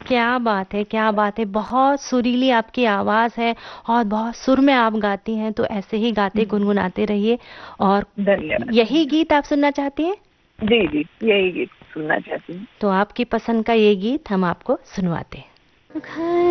क्या बात है, क्या बात है, बहुत सुरीली आपकी आवाज़ है और बहुत सुर में आप गाती हैं, तो ऐसे ही गाते गुनगुनाते रहिए। और धन्यवाद यही धन्यवाद। गीत आप सुनना चाहती हैं? जी जी, यही गीत सुनना चाहती हूँ। तो आपकी पसंद का ये गीत हम आपको सुनवाते हैं।